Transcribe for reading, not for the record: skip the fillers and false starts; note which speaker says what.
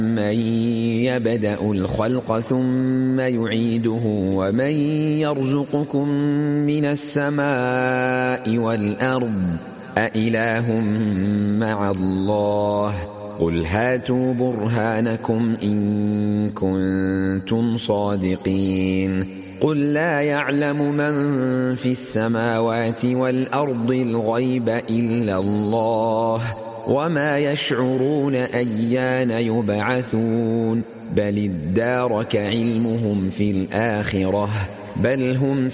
Speaker 1: من يبدأ الخلق ثم يعيده ومن يرزقكم من السماء والأرض أإله مع الله قل هاتوا برهانكم إن كنتم صادقين قل لا يعلم من في السماوات والأرض الغيب إلا الله وما يشعرون أيان يبعثون بل ادارك علمهم في الآخرة بل هم